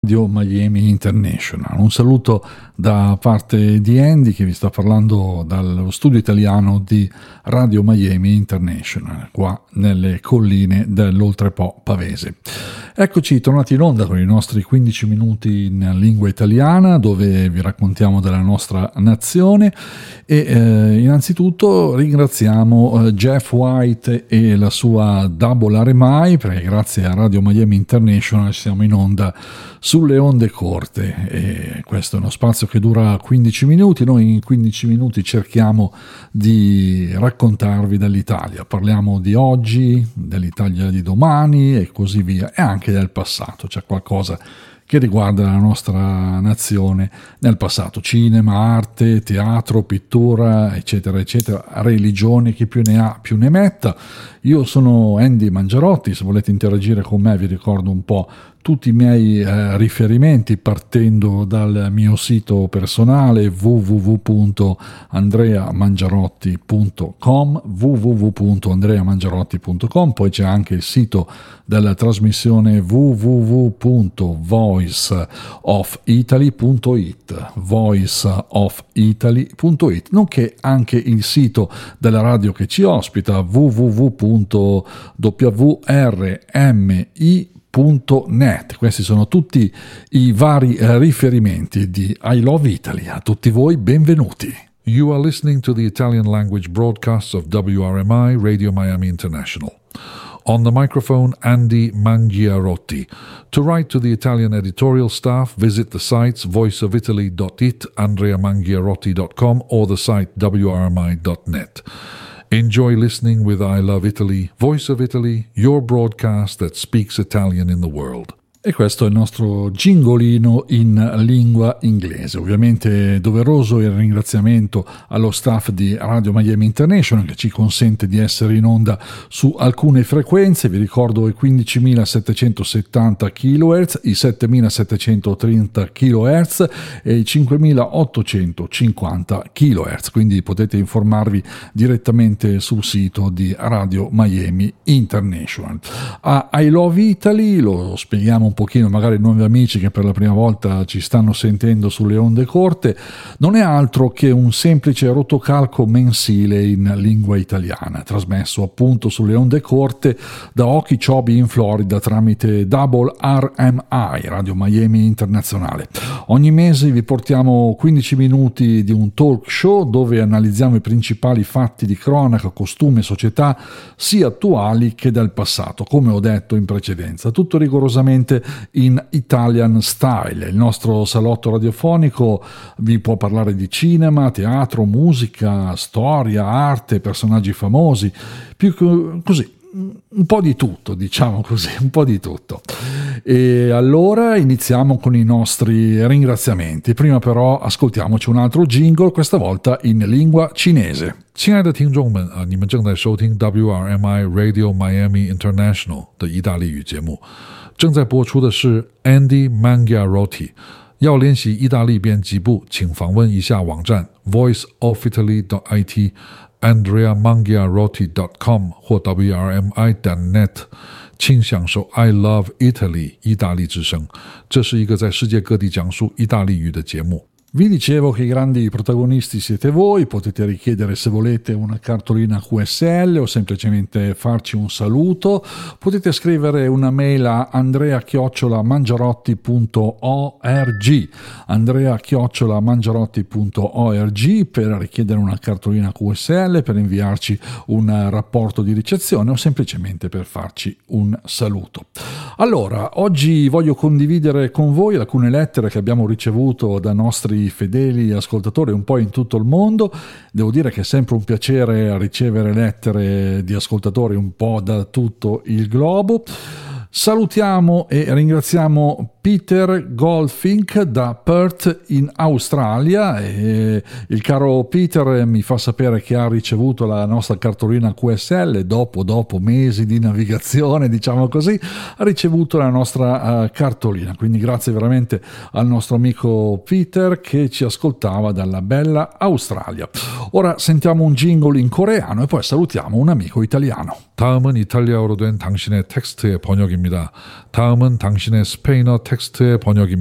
Radio Miami International. Un saluto da parte di Andy che vi sta parlando dallo studio italiano di Radio Miami International, qua nelle colline dell'Oltrepo pavese. Eccoci tornati in onda con i nostri 15 minuti in lingua italiana, dove vi raccontiamo della nostra nazione e innanzitutto ringraziamo Jeff White e la sua Double RMI, perché grazie a Radio Miami International siamo in onda sulle onde corte e questo è uno spazio che dura 15 minuti. Noi in 15 minuti cerchiamo di raccontarvi dell'Italia, parliamo di oggi, dell'Italia di domani e così via, e anche del passato. C'è qualcosa che riguarda la nostra nazione nel passato: cinema, arte, teatro, pittura, eccetera eccetera, religione, chi più ne ha più ne metta. Io sono Andy Mangiarotti, se volete interagire con me vi ricordo un po' tutti i miei riferimenti partendo dal mio sito personale www.andreamangiarotti.com, poi c'è anche il sito della trasmissione voiceofitaly.it, nonché anche il sito della radio che ci ospita www.wrmi.net. Questi sono tutti i vari riferimenti di I Love Italy. A tutti voi benvenuti. You are listening to the Italian language broadcasts of WRMI Radio Miami International. On the microphone, Andy Mangiarotti. To write to the Italian editorial staff, visit the sites voiceofitaly.it, andreamangiarotti.com, or the site wrmi.net. Enjoy listening with I Love Italy, Voice of Italy, your broadcast that speaks Italian in the world. E questo è il nostro gingolino in lingua inglese. Ovviamente doveroso il ringraziamento allo staff di Radio Miami International che ci consente di essere in onda su alcune frequenze. Vi ricordo i 15.770 kHz, i 7.730 kHz e i 5.850 kHz, quindi potete informarvi direttamente sul sito di Radio Miami International. A I Love Italy lo spieghiamo un pochino magari ai nuovi amici che per la prima volta ci stanno sentendo sulle onde corte. Non è altro che un semplice rotocalco mensile in lingua italiana, trasmesso appunto sulle onde corte da Okeechobee in Florida tramite Double RMI, Radio Miami Internazionale. Ogni mese vi portiamo 15 minuti di un talk show dove analizziamo i principali fatti di cronaca, costume e società sia attuali che del passato, come ho detto in precedenza, tutto rigorosamente in Italian style. Il nostro salotto radiofonico vi può parlare di cinema, teatro, musica, storia, arte, personaggi famosi, più così, un po' di tutto, diciamo così, un po' di tutto. E allora iniziamo con i nostri ringraziamenti. Prima però ascoltiamoci un altro jingle, questa volta in lingua cinese. 亲爱的听众们你们正在收听 WRMI Radio Miami International 的意大利语节目，正在播出的是 Andy Mangiarotti。要练习意大利编辑部，请访问一下网站 voiceofitaly.it andreamangiarotti.com 或 wrmi.net， 请享受 I Love Italy 意大利之声。这是一个在世界各地讲述意大利语的节目。 Vi dicevo che i grandi protagonisti siete voi, potete richiedere se volete una cartolina QSL o semplicemente farci un saluto, potete scrivere una mail a andrea@mangiarotti.org, andrea@mangiarotti.org per richiedere una cartolina QSL, per inviarci un rapporto di ricezione o semplicemente per farci un saluto. Allora, oggi voglio condividere con voi alcune lettere che abbiamo ricevuto da nostri fedeli ascoltatori un po' in tutto il mondo. Devo dire che è sempre un piacere ricevere lettere di ascoltatori un po' da tutto il globo. Salutiamo e ringraziamo Peter Goldfink da Perth in Australia e il caro Peter mi fa sapere che ha ricevuto la nostra cartolina QSL dopo mesi di navigazione, diciamo così, ha ricevuto la nostra cartolina, quindi grazie veramente al nostro amico Peter che ci ascoltava dalla bella Australia. Ora sentiamo un jingle in coreano e poi salutiamo un amico italiano. 다음은 이탈리아어로 된 당신의 텍스트의 번역입니다. 다음은 당신의 스페인어 텍스트의 번역입니다.